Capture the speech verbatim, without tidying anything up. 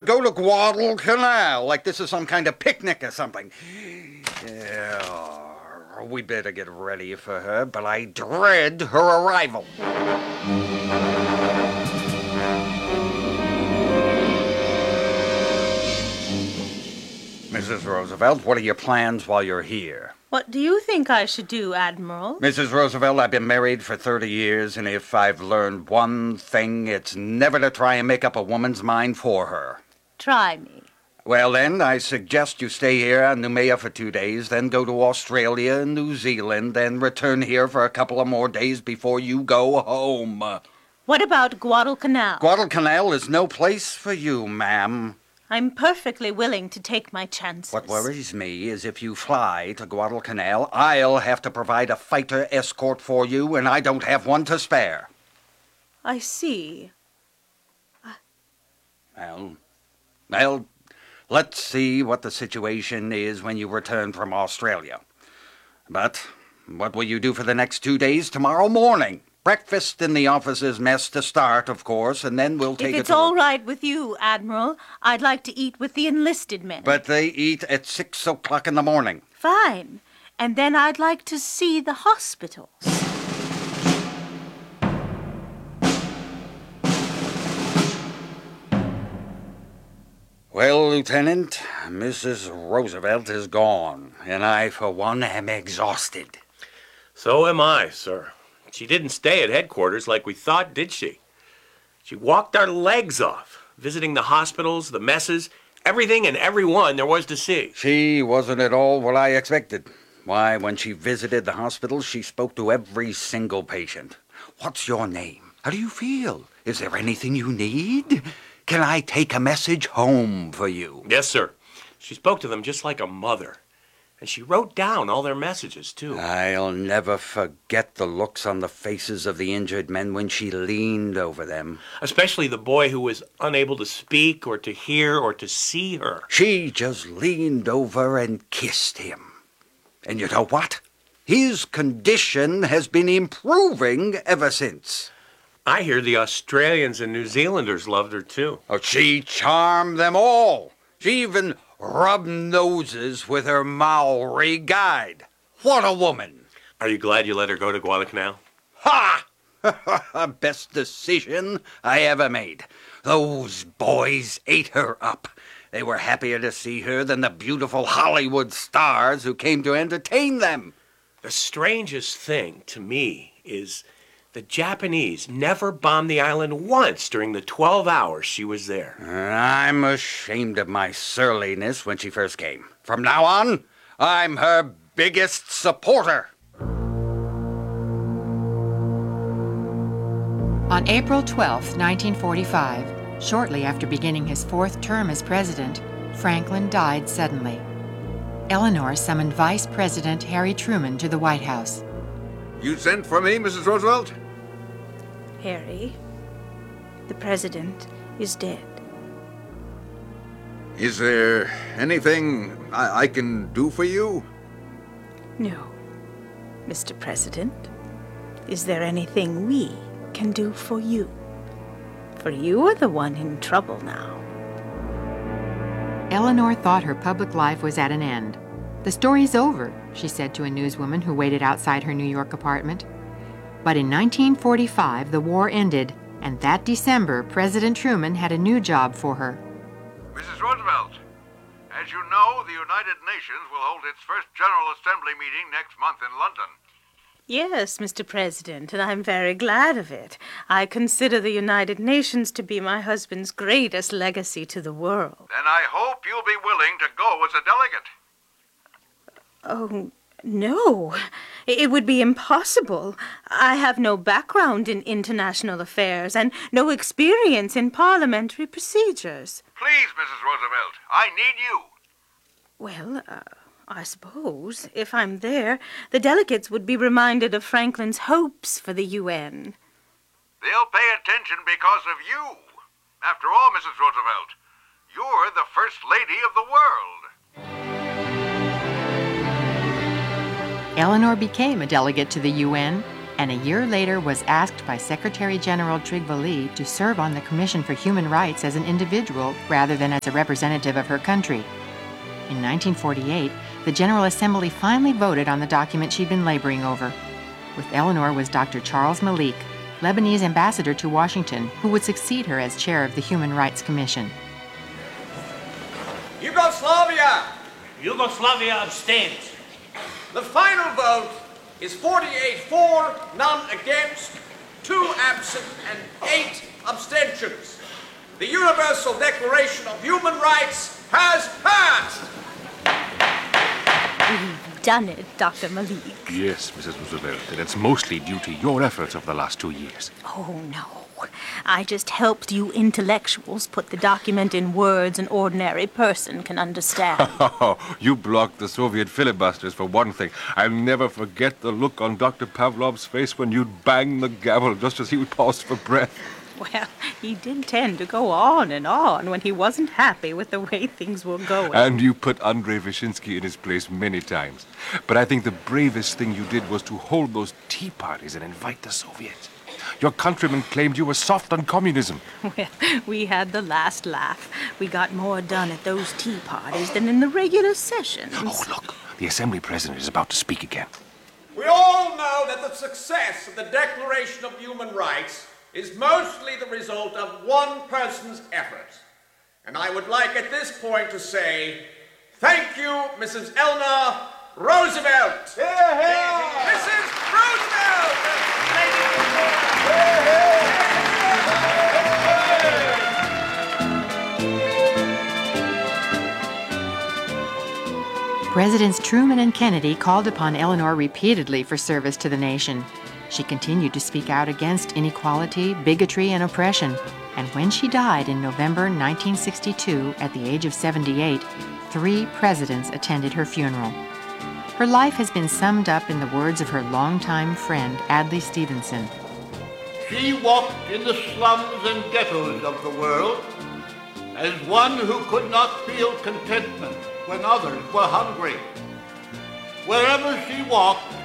go to Guadalcanal like this is some kind of picnic or something. Yeah, we better get ready for her, but I dread her arrival. Missus Roosevelt, what are your plans while you're here? What do you think I should do, Admiral? Missus Roosevelt, I've been married for thirty years, and if I've learned one thing, it's never to try and make up a woman's mind for her. Try me. Well, then, I suggest you stay here on Noumea for two days, then go to Australia and New Zealand, then return here for a couple of more days before you go home. What about Guadalcanal? Guadalcanal is no place for you, ma'am. I'm perfectly willing to take my chances. What worries me is if you fly to Guadalcanal, I'll have to provide a fighter escort for you, and I don't have one to spare. I see. I... Well, well, let's see what the situation is when you return from Australia. But what will you do for the next two days tomorrow morning? Breakfast in the officers' mess to start, of course, and then we'll take it to... If it's all right with you, Admiral, I'd like to eat with the enlisted men. But they eat at six o'clock in the morning. Fine. And then I'd like to see the hospitals. Well, Lieutenant, Missus Roosevelt is gone, and I, for one, am exhausted. So am I, sir. She didn't stay at headquarters like we thought, did she? She walked our legs off, visiting the hospitals, the messes, everything and everyone there was to see. She wasn't at all what I expected. Why, when she visited the hospitals, she spoke to every single patient. What's your name? How do you feel? Is there anything you need? Can I take a message home for you? Yes, sir. She spoke to them just like a mother. And she wrote down all their messages, too. I'll never forget the looks on the faces of the injured men when she leaned over them. Especially the boy who was unable to speak or to hear or to see her. She just leaned over and kissed him. And you know what? His condition has been improving ever since. I hear the Australians and New Zealanders loved her, too. Oh, she charmed them all. She even rubbed noses with her Maori guide. What a woman! Are you glad you let her go to Guadalcanal? Ha! Best decision I ever made. Those boys ate her up. They were happier to see her than the beautiful Hollywood stars who came to entertain them. The strangest thing to me is the Japanese never bombed the island once during the twelve hours she was there. I'm ashamed of my surliness when she first came. From now on, I'm her biggest supporter. On April twelfth, nineteen forty-five, shortly after beginning his fourth term as president, Franklin died suddenly. Eleanor summoned Vice President Harry Truman to the White House. You sent for me, Missus Roosevelt? Harry, the president is dead. Is there anything I, I can do for you? No, Mister President. Is there anything we can do for you? For you are the one in trouble now. Eleanor thought her public life was at an end. "The story's over," she said to a newswoman who waited outside her New York apartment. But in nineteen forty-five, the war ended, and that December, President Truman had a new job for her. Missus Roosevelt, as you know, the United Nations will hold its first General Assembly meeting next month in London. Yes, Mister President, and I'm very glad of it. I consider the United Nations to be my husband's greatest legacy to the world. Then I hope you'll be willing to go as a delegate. Oh, no. It would be impossible. I have no background in international affairs and no experience in parliamentary procedures. Please, Missus Roosevelt, I need you. Well, uh, I suppose, if I'm there, the delegates would be reminded of Franklin's hopes for the U N. They'll pay attention because of you. After all, Missus Roosevelt, you're the First Lady of the world. Eleanor became a delegate to the U N, and a year later was asked by Secretary General Trygve Lie to serve on the Commission for Human Rights as an individual rather than as a representative of her country. In nineteen forty-eight, the General Assembly finally voted on the document she'd been laboring over. With Eleanor was Doctor Charles Malik, Lebanese ambassador to Washington, who would succeed her as chair of the Human Rights Commission. Yugoslavia! Yugoslavia abstains. The final vote is forty-eight for, none against, two absent, and eight abstentions. The Universal Declaration of Human Rights has passed! We've done it, Doctor Malik. Yes, Missus Roosevelt, and it's mostly due to your efforts of the last two years. Oh, no. I just helped you intellectuals put the document in words an ordinary person can understand. You blocked the Soviet filibusters, for one thing. I'll never forget the look on Doctor Pavlov's face when you'd bang the gavel just as he would pause for breath. Well, he did tend to go on and on when he wasn't happy with the way things were going. And you put Andrei Vyshinsky in his place many times. But I think the bravest thing you did was to hold those tea parties and invite the Soviets. Your countrymen claimed you were soft on communism. Well, we had the last laugh. We got more done at those tea parties than in the regular sessions. Oh, look, the Assembly President is about to speak again. We all know that the success of the Declaration of Human Rights is mostly the result of one person's efforts. And I would like at this point to say, thank you, Missus Eleanor Roosevelt. Hear, hear. Missus Roosevelt! Presidents Truman and Kennedy called upon Eleanor repeatedly for service to the nation. She continued to speak out against inequality, bigotry, and oppression. And when she died in November nineteen sixty-two, at the age of seventy-eight, three presidents attended her funeral. Her life has been summed up in the words of her longtime friend, Adlai Stevenson. She walked in the slums and ghettos of the world as one who could not feel contentment when others were hungry. Wherever she walked,